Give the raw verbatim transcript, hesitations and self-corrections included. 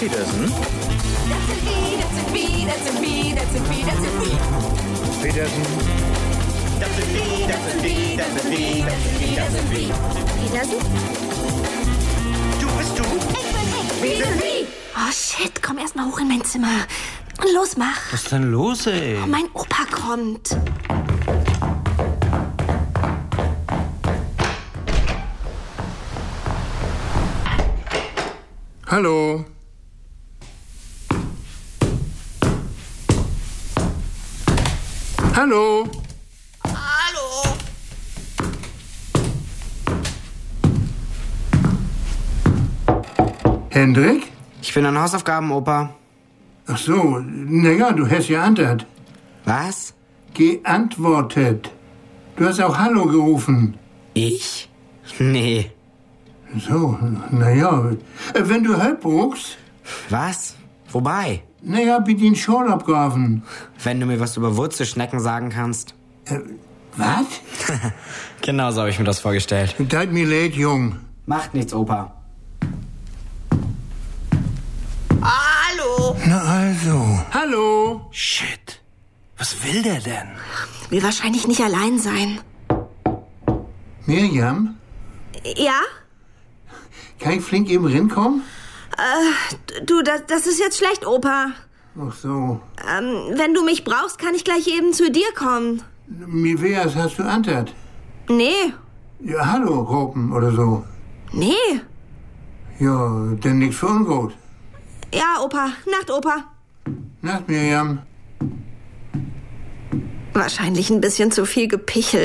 Petersen. Das sind wir, das sind wir, das sind wir, das sind wir, das sind wir. Petersen. Das sind wir, das sind wir, das sind wir, das sind wir, das sind wir. Petersen? Du bist du? Ich bin ich. Wir sind wir. Oh shit, komm erst mal hoch in mein Zimmer. Los, mach. Was ist denn los, ey? Oh, mein Opa kommt. Hallo. Hallo. Hallo. Hendrik? Ich bin an Hausaufgaben, Opa. Ach so, naja, du hast geantwortet. Was? Geantwortet. Du hast auch Hallo gerufen. Ich? Nee. So, naja, wenn du Hilfe brauchst, Was? Wobei? naja, bitte den Schal abgraben. Wenn du mir was über Wurzelschnecken sagen kannst. Äh, was? Genau so habe ich mir das vorgestellt. Tut mir leid, Jung. Macht nichts, Opa. Hallo. Na also. Hallo. Shit. Was will der denn? Will wahrscheinlich nicht allein sein. Mirjam, Ja? kann ich flink eben rinkommen? Du, das, das ist jetzt schlecht, Opa. Ach so. Ähm, wenn du mich brauchst, kann ich gleich eben zu dir kommen. Wie wär's, hast du antert? Nee. Ja, hallo, Ropen oder so. Nee. Ja, denn nix für ungut. Ja, Opa. Nacht, Opa. Nacht, Mirjam. Wahrscheinlich ein bisschen zu viel gepichelt.